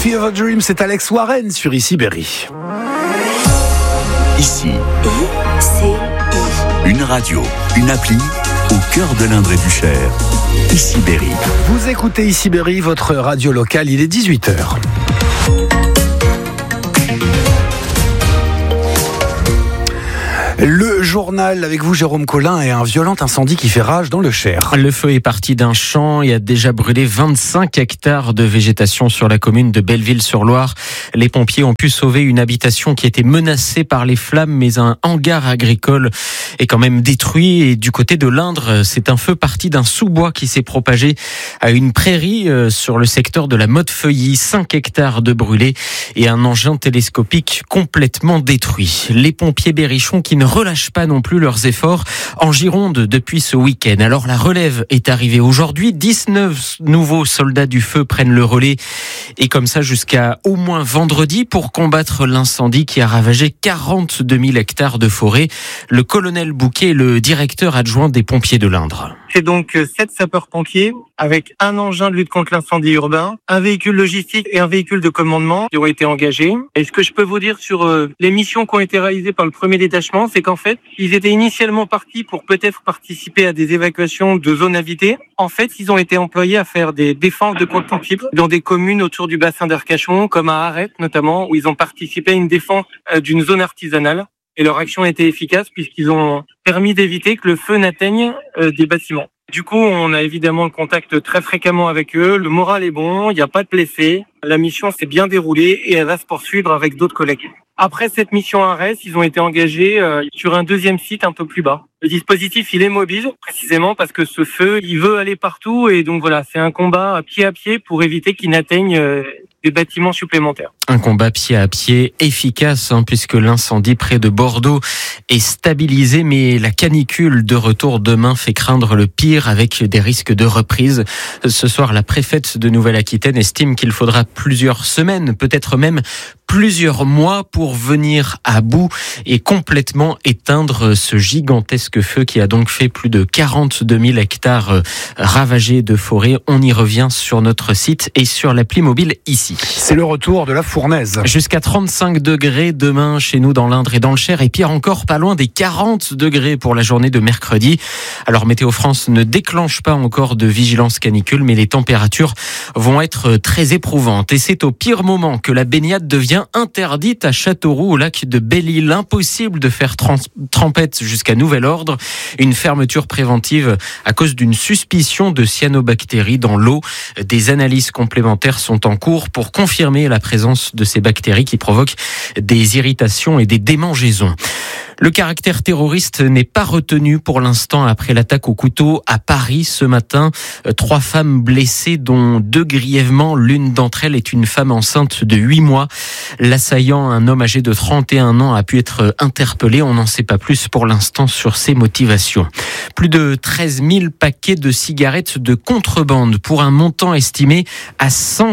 Fever Dream, c'est Alex Warren sur Ici Berry. Ici, une radio, une appli au cœur de l'Indre et du Cher. Ici Berry. Vous écoutez Ici Berry, votre radio locale, il est 18h. Le journal avec vous, Jérôme Collin, et un violent incendie qui fait rage dans le Cher. Le feu est parti d'un champ et a déjà brûlé 25 hectares de végétation sur la commune de Belleville-sur-Loire. Les pompiers ont pu sauver une habitation qui était menacée par les flammes, mais un hangar agricole est quand même détruit. Et du côté de l'Indre, c'est un feu parti d'un sous-bois qui s'est propagé à une prairie sur le secteur de la Motte-Feuilly. 5 hectares de brûlés et un engin télescopique complètement détruit. Les pompiers berrichons qui ne relâchent pas non plus leurs efforts en Gironde depuis ce week-end. Alors la relève est arrivée aujourd'hui. 19 nouveaux soldats du feu prennent le relais et comme ça jusqu'à au moins vendredi pour combattre l'incendie qui a ravagé 42 000 hectares de forêt. Le colonel Bouquet est le directeur adjoint des pompiers de l'Indre. C'est donc 7 sapeurs-pompiers avec un engin de lutte contre l'incendie urbain, un véhicule logistique et un véhicule de commandement qui ont été engagés. Et ce que je peux vous dire sur les missions qui ont été réalisées par le premier détachement, c'est qu'en fait, ils étaient initialement partis pour peut-être participer à des évacuations de zones habitées. En fait, ils ont été employés à faire des défenses de contre-type dans des communes autour du bassin d'Arcachon, comme à Arrête notamment, où ils ont participé à une défense d'une zone artisanale. Et leur action a été efficace puisqu'ils ont permis d'éviter que le feu n'atteigne des bâtiments. Du coup, on a évidemment le contact très fréquemment avec eux. Le moral est bon, il n'y a pas de blessés. La mission s'est bien déroulée et elle va se poursuivre avec d'autres collègues. Après cette mission à Arès, ils ont été engagés sur un deuxième site un peu plus bas. Le dispositif, il est mobile, précisément parce que ce feu, il veut aller partout. Et donc voilà, c'est un combat pied à pied pour éviter qu'il n'atteigne des bâtiments supplémentaires. Un combat pied à pied efficace puisque l'incendie près de Bordeaux est stabilisé, mais la canicule de retour demain fait craindre le pire avec des risques de reprise. Ce soir, la préfète de Nouvelle-Aquitaine estime qu'il faudra plusieurs semaines, peut-être même plusieurs mois pour venir à bout et complètement éteindre ce gigantesque feu qui a donc fait plus de 42 000 hectares ravagés de forêt. On y revient sur notre site et sur l'appli mobile ici. C'est le retour de la fournaise. Jusqu'à 35 degrés demain chez nous dans l'Indre et dans le Cher et pire encore pas loin des 40 degrés pour la journée de mercredi. Alors Météo France ne déclenche pas encore de vigilance canicule mais les températures vont être très éprouvantes et c'est au pire moment que la baignade devient interdite à Châteauroux au lac de Belle-Île. Impossible de faire trempette jusqu'à nouvel ordre. Une fermeture préventive à cause d'une suspicion de cyanobactéries dans l'eau. Des analyses complémentaires sont en cours pour confirmer la présence de ces bactéries qui provoquent des irritations et des démangeaisons. Le caractère terroriste n'est pas retenu pour l'instant après l'attaque au couteau à Paris ce matin. 3 femmes blessées, dont 2 grièvement. L'une d'entre elles est une femme enceinte de 8 mois. L'assaillant, un homme âgé de 31 ans, a pu être interpellé. On n'en sait pas plus pour l'instant sur ses motivations. Plus de 13 000 paquets de cigarettes de contrebande pour un montant estimé à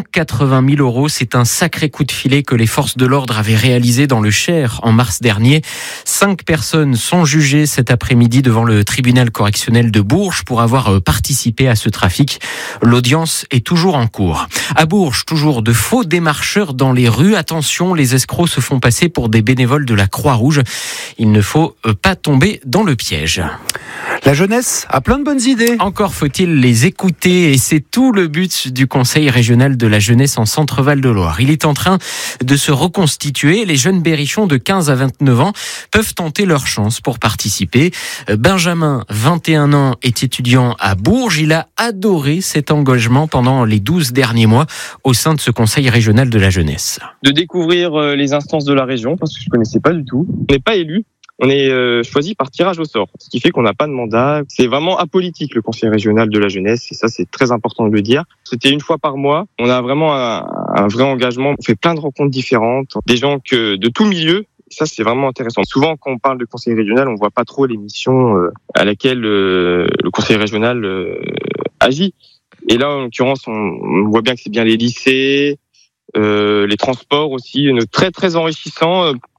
180 000 euros. C'est un sacré coup de filet que les forces de l'ordre avaient réalisé dans le Cher en mars dernier. 5 personnes sont jugées cet après-midi devant le tribunal correctionnel de Bourges pour avoir participé à ce trafic. L'audience est toujours en cours. À Bourges, toujours de faux démarcheurs dans les rues. Attention, les escrocs se font passer pour des bénévoles de la Croix-Rouge. Il ne faut pas tomber dans le piège. La jeunesse a plein de bonnes idées. Encore faut-il les écouter et c'est tout le but du Conseil régional de la jeunesse en Centre-Val de Loire. Il est en train de se reconstituer. Les jeunes berrichons de 15 à 29 ans peuvent tenter leur chance pour participer. Benjamin, 21 ans, est étudiant à Bourges. Il a adoré cet engagement pendant les 12 derniers mois au sein de ce Conseil régional de la jeunesse. De découvrir les instances de la région parce que je ne connaissais pas du tout. On n'est pas élu. On est choisi par tirage au sort, ce qui fait qu'on n'a pas de mandat. C'est vraiment apolitique, le Conseil régional de la jeunesse, et ça, c'est très important de le dire. C'était une fois par mois. On a vraiment un vrai engagement. On fait plein de rencontres différentes, des gens de tout milieu. Ça, c'est vraiment intéressant. Souvent, quand on parle de conseil régional, on voit pas trop les missions à laquelle le conseil régional agit. Et là, en l'occurrence, on voit bien que c'est bien les lycées, les transports aussi, très très enrichissant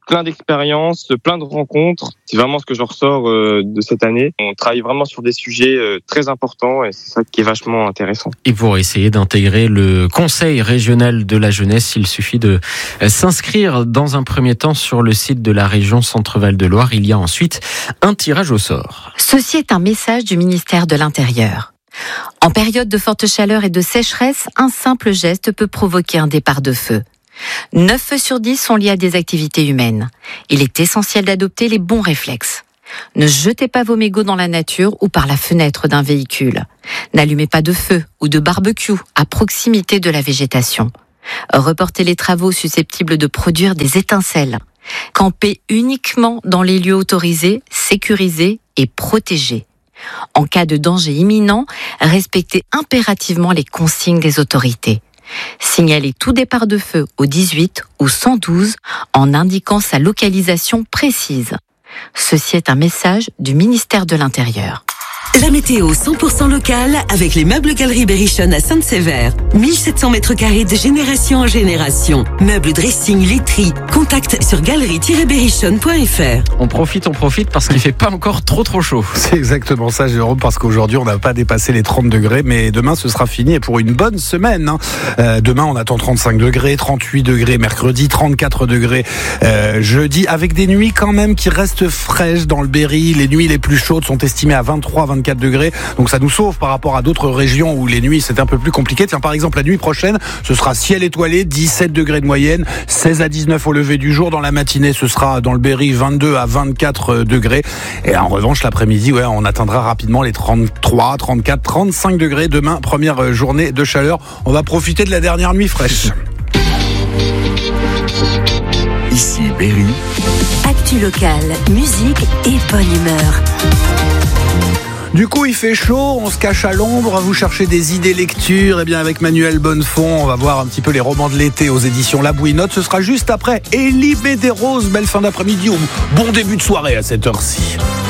plein d'expériences, plein de rencontres. C'est vraiment ce que je ressors de cette année. On travaille vraiment sur des sujets très importants et c'est ça qui est vachement intéressant. Et pour essayer d'intégrer le Conseil régional de la jeunesse, il suffit de s'inscrire dans un premier temps sur le site de la région Centre-Val de Loire. Il y a ensuite un tirage au sort. Ceci est un message du ministère de l'Intérieur. En période de forte chaleur et de sécheresse, un simple geste peut provoquer un départ de feu. 9 feux sur 10 sont liés à des activités humaines. Il est essentiel d'adopter les bons réflexes. Ne jetez pas vos mégots dans la nature ou par la fenêtre d'un véhicule. N'allumez pas de feu ou de barbecue à proximité de la végétation. Reportez les travaux susceptibles de produire des étincelles. Campez uniquement dans les lieux autorisés, sécurisés et protégés. En cas de danger imminent, respectez impérativement les consignes des autorités. Signalez tout départ de feu au 18 ou 112 en indiquant sa localisation précise. Ceci est un message du ministère de l'Intérieur. La météo 100% locale avec les meubles Galerie Berrichon à Sainte-Sévère. 1700 mètres carrés de génération en génération. Meubles, dressing, literie. Contact sur galerie-berrichon.fr. On profite parce qu'il fait pas encore trop chaud. C'est exactement ça, Jérôme, parce qu'aujourd'hui, on n'a pas dépassé les 30 degrés, mais demain, ce sera fini et pour une bonne semaine. Demain, on attend 35 degrés, 38 degrés mercredi, 34 degrés jeudi, avec des nuits quand même qui restent fraîches dans le Berry. Les nuits les plus chaudes sont estimées à 23-24 degrés, donc ça nous sauve par rapport à d'autres régions où les nuits c'est un peu plus compliqué. Tiens, par exemple, la nuit prochaine, ce sera ciel étoilé, 17 degrés de moyenne, 16 à 19 au lever du jour. Dans la matinée, ce sera dans le Berry 22 à 24 degrés. Et en revanche, l'après-midi, on atteindra rapidement les 33, 34, 35 degrés. Demain, première journée de chaleur. On va profiter de la dernière nuit fraîche. Ici Berry. Actu locale, musique et bonne humeur. Du coup, il fait chaud, on se cache à l'ombre, vous cherchez des idées lecture. Eh bien, avec Manuel Bonnefond, on va voir un petit peu les romans de l'été aux éditions La Bouinotte. Ce sera juste après Élie Médéros. Belle fin d'après-midi ou bon début de soirée à cette heure-ci.